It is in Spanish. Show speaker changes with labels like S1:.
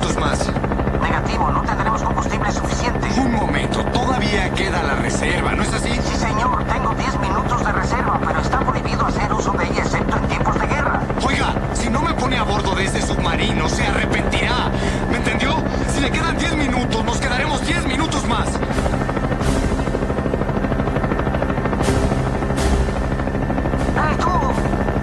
S1: minutos más.
S2: Negativo, no tendremos combustible suficiente.
S1: Un momento, todavía queda la reserva, ¿no es así?
S2: Sí, señor, tengo 10 minutos de reserva, pero